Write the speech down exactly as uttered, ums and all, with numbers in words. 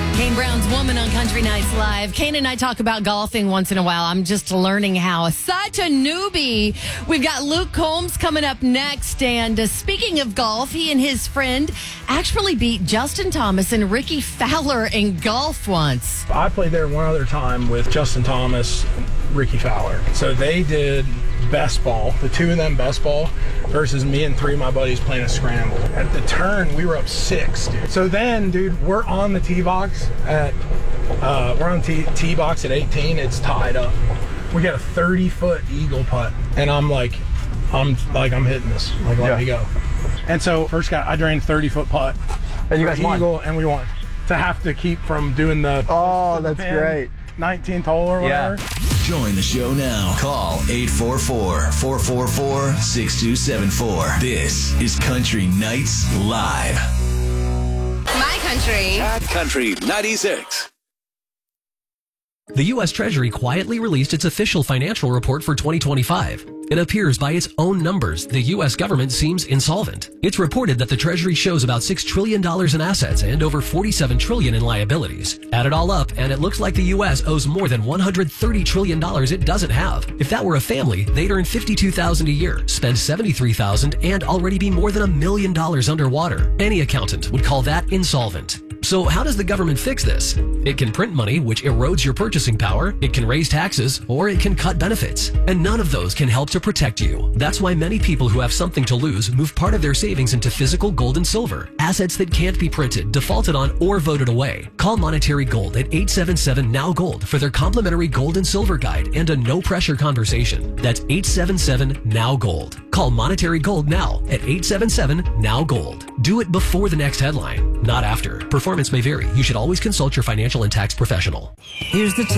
Kane Brown's Woman on Country Nights Live. Kane and I talk about golfing once in a while. I'm just learning how. Such a newbie. We've got Luke Combs coming up next. And uh, speaking of golf, he and his friend actually beat Justin Thomas and Ricky Fowler in golf once. I played there one other time with Justin Thomas and Ricky Fowler. So they did best ball, the two of them best ball, versus me and three of my buddies playing a scramble. At the turn, we were up six, dude. So then, dude, we're on the tee box at, uh, we're on tee, tee box at eighteen. It's tied up. We got a thirty foot eagle putt, and I'm like, I'm like, I'm hitting this. Like, let Yeah. me go. And so first guy, I drained thirty foot putt. And you guys won. Eagle, and we won. To have to keep from doing the Oh, the that's pin, great. nineteenth hole or Yeah. whatever. Join the show now. Call eight four four, four four four, six two seven four. This is Country Nights Live. My country. Country ninety-six. The U S Treasury quietly released its official financial report for twenty twenty-five. It appears by its own numbers, the U S government seems insolvent. It's reported that the Treasury shows about six trillion dollars in assets and over forty-seven trillion dollars in liabilities. Add it all up, and it looks like the U S owes more than one hundred thirty trillion dollars it doesn't have. If that were a family, they'd earn fifty-two thousand dollars a year, spend seventy-three thousand dollars, and already be more than a million dollars underwater. Any accountant would call that insolvent. So how does the government fix this? It can print money, which erodes your purchasing power, it can raise taxes, or it can cut benefits. And none of those can help to protect you. That's why many people who have something to lose move part of their savings into physical gold and silver, assets that can't be printed, defaulted on, or voted away. Call Monetary Gold at eight seven seven, N O W Gold for their complimentary gold and silver guide and a no-pressure conversation. That's eight seven seven, N O W Gold. Call Monetary Gold now at eight seven seven, N O W Gold. Do it before the next headline, not after. Performance may vary. You should always consult your financial and tax professional. Here's the